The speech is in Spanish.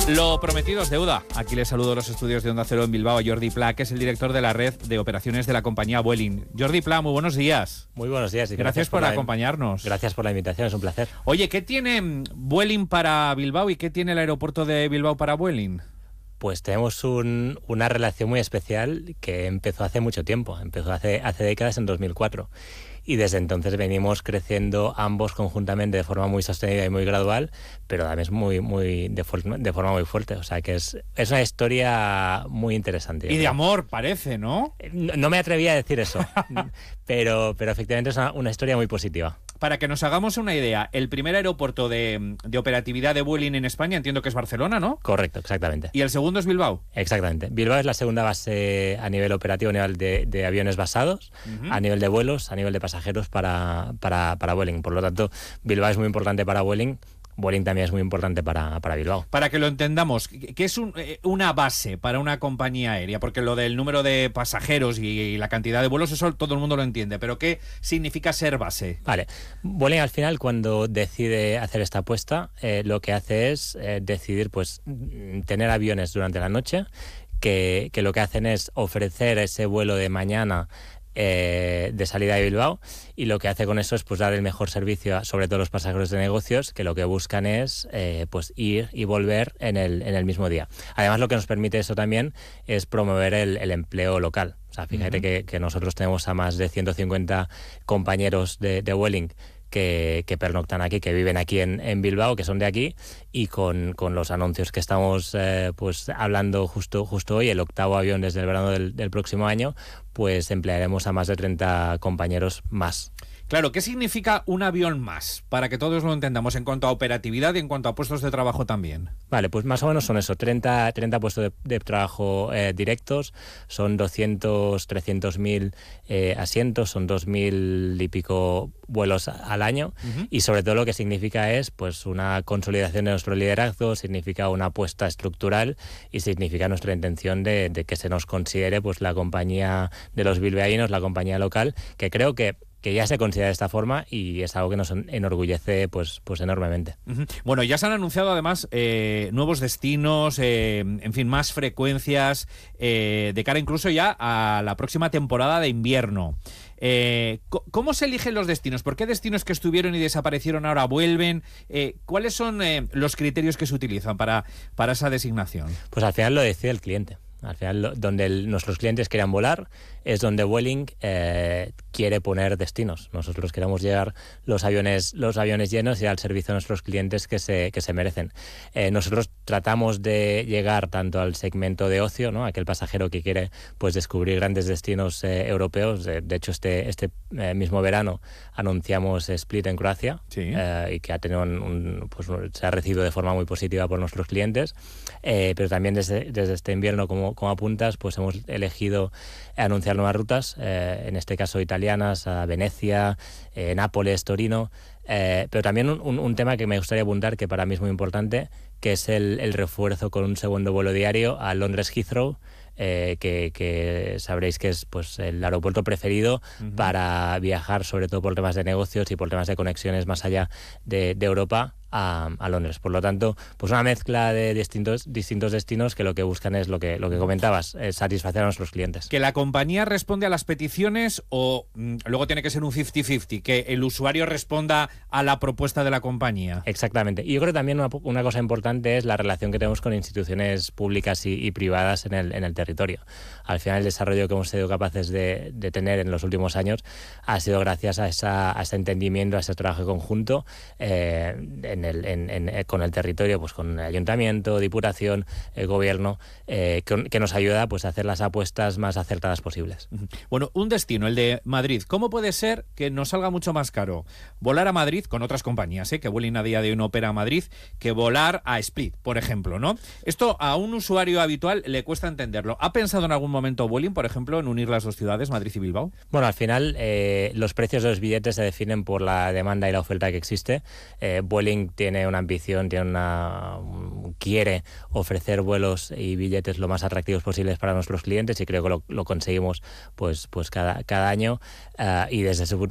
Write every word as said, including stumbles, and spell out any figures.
Lo prometido es deuda. Aquí les saludo a los estudios de Onda Cero en Bilbao a Jordi Pla, que es el director de la red de operaciones de la compañía Vueling. Jordi Pla, muy buenos días. Muy buenos días. Y gracias, gracias por, por la, acompañarnos. Gracias por la invitación, es un placer. Oye, ¿qué tiene Vueling para Bilbao y qué tiene el aeropuerto de Bilbao para Vueling? Pues tenemos un, una relación muy especial que empezó hace mucho tiempo, empezó hace, hace décadas, en dos mil cuatro. Y desde entonces venimos creciendo ambos conjuntamente de forma muy sostenida y muy gradual, pero también muy, muy de, for- de forma muy fuerte. O sea que es, es una historia muy interesante. Y de amor, parece, ¿no? No, no me atreví a decir eso, pero, pero efectivamente es una, una historia muy positiva. Para que nos hagamos una idea, el primer aeropuerto de, de operatividad de Vueling en España entiendo que es Barcelona, ¿no? Correcto, exactamente. ¿Y el segundo es Bilbao? Exactamente. Bilbao es la segunda base a nivel operativo, a nivel de, de aviones basados, uh-huh. a nivel de vuelos, a nivel de pasajeros para, para, para Vueling. Por lo tanto, Bilbao es muy importante para Vueling. Vueling también es muy importante para, para Bilbao. Para que lo entendamos, ¿qué es un, una base para una compañía aérea? Porque lo del número de pasajeros y, y la cantidad de vuelos, eso todo el mundo lo entiende, pero ¿qué significa ser base? Vale, Vueling al final, cuando decide hacer esta apuesta, eh, lo que hace es eh, decidir pues tener aviones durante la noche, que, que lo que hacen es ofrecer ese vuelo de mañana Eh, de salida de Bilbao, y lo que hace con eso es pues dar el mejor servicio a, sobre todo los pasajeros de negocios, que lo que buscan es eh, pues ir y volver en el, en el mismo día. Además, lo que nos permite eso también es promover el, el empleo local. O sea, fíjate uh-huh. que, que nosotros tenemos a más de ciento cincuenta compañeros de, de Vueling Que, que pernoctan aquí, que viven aquí en, en Bilbao, que son de aquí, y con, con los anuncios que estamos eh, pues hablando justo, justo hoy, el octavo avión desde el verano del, del próximo año, pues emplearemos a más de treinta compañeros más. Claro, ¿qué significa un avión más? Para que todos lo entendamos en cuanto a operatividad y en cuanto a puestos de trabajo también. Vale, pues más o menos son eso, treinta, treinta puestos de, de trabajo eh, directos, son doscientos, trescientos mil eh, asientos, son dos mil y pico vuelos al año, uh-huh. y sobre todo lo que significa es pues una consolidación de nuestro liderazgo, significa una apuesta estructural y significa nuestra intención de, de que se nos considere pues la compañía de los bilbaínos, la compañía local, que creo que que ya se considera de esta forma y es algo que nos enorgullece pues, pues enormemente. Uh-huh. Bueno, ya se han anunciado además eh, nuevos destinos, eh, en fin, más frecuencias, eh, de cara incluso ya a la próxima temporada de invierno. Eh, ¿Cómo se eligen los destinos? ¿Por qué destinos que estuvieron y desaparecieron ahora vuelven? Eh, ¿Cuáles son eh, los criterios que se utilizan para, para esa designación? Pues al final lo decide el cliente. Al final, donde el, nuestros clientes quieran volar es donde Vueling eh, quiere poner destinos. Nosotros queremos llevar los aviones los aviones llenos y al servicio de nuestros clientes que se, que se merecen. Eh, nosotros tratamos de llegar tanto al segmento de ocio, ¿no? Aquel pasajero que quiere pues descubrir grandes destinos eh, europeos. De, de hecho, este, este eh, mismo verano anunciamos Split en Croacia, sí. eh, y que ha tenido un, un, pues, se ha recibido de forma muy positiva por nuestros clientes. Eh, pero también desde, desde este invierno, como como apuntas, pues hemos elegido anunciar nuevas rutas, eh, en este caso italianas, a Venecia, eh, Nápoles, Torino, eh, pero también un, un tema que me gustaría apuntar, que para mí es muy importante, que es el, el refuerzo con un segundo vuelo diario a Londres Heathrow, eh, que, que sabréis que es pues el aeropuerto preferido uh-huh. para viajar, sobre todo por temas de negocios y por temas de conexiones más allá de, de Europa, A, a Londres. Por lo tanto, pues una mezcla de distintos, distintos destinos que lo que buscan es lo que, lo que comentabas, es satisfacer a nuestros clientes. ¿Que la compañía responde a las peticiones o mm, luego tiene que ser un cincuenta cincuenta? ¿Que el usuario responda a la propuesta de la compañía? Exactamente. Y yo creo que también una, una cosa importante es la relación que tenemos con instituciones públicas y, y privadas en el, en el territorio. Al final, el desarrollo que hemos sido capaces de, de tener en los últimos años ha sido gracias a, esa, a ese entendimiento, a ese trabajo conjunto eh, en En el, en, en, con el territorio, pues con el ayuntamiento, diputación, el gobierno, eh, que, que nos ayuda pues a hacer las apuestas más acertadas posibles. Bueno, un destino, el de Madrid. ¿Cómo puede ser que nos salga mucho más caro volar a Madrid con otras compañías, eh, que Vueling a día de hoy no opera a Madrid, que volar a Split, por ejemplo, ¿no? Esto a un usuario habitual le cuesta entenderlo. ¿Ha pensado en algún momento Vueling, por ejemplo, en unir las dos ciudades, Madrid y Bilbao? Bueno, al final eh, los precios de los billetes se definen por la demanda y la oferta que existe. Eh, Vueling tiene una ambición, tiene una quiere ofrecer vuelos y billetes lo más atractivos posibles para nuestros clientes y creo que lo, lo conseguimos pues pues cada cada año uh, y desde ese